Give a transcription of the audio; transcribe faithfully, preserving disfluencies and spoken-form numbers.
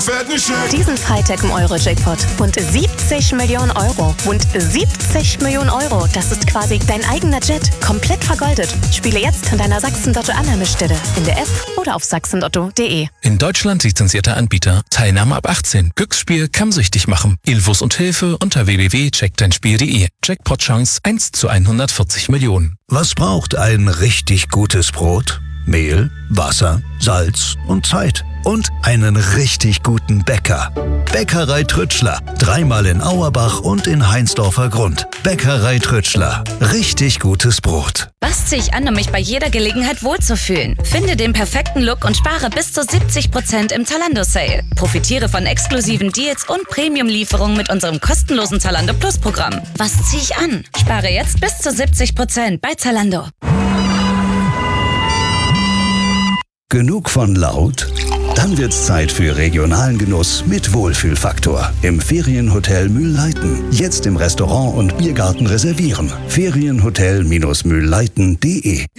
Diesen Freitag im Euro-Jackpot. Rund siebzig Millionen Euro. Rund siebzig Millionen Euro. Das ist quasi dein eigener Jet. Komplett vergoldet. Spiele jetzt an deiner Sachsen-Lotto-Annahmestelle. In der App oder auf sachsenlotto punkt de. In Deutschland lizenzierter Anbieter. Teilnahme ab achtzehn. Glücksspiel kann süchtig machen. Infos und Hilfe unter w w w punkt check dein spiel punkt de. Jackpot-Chance eins zu hundertvierzig Millionen. Was braucht ein richtig gutes Brot? Mehl, Wasser, Salz und Zeit. Und einen richtig guten Bäcker. Bäckerei Trütschler. Dreimal in Auerbach und in Heinsdorfer Grund. Bäckerei Trütschler. Richtig gutes Brot. Was ziehe ich an, um mich bei jeder Gelegenheit wohlzufühlen? Finde den perfekten Look und spare bis zu siebzig Prozent im Zalando-Sale. Profitiere von exklusiven Deals und Premium-Lieferungen mit unserem kostenlosen Zalando Plus-Programm. Was ziehe ich an? Spare jetzt bis zu siebzig Prozent bei Zalando. Genug von laut? Dann wird's Zeit für regionalen Genuss mit Wohlfühlfaktor. Im Ferienhotel Mühlleiten. Jetzt im Restaurant und Biergarten reservieren. Ferienhotel Mühlleiten punkt de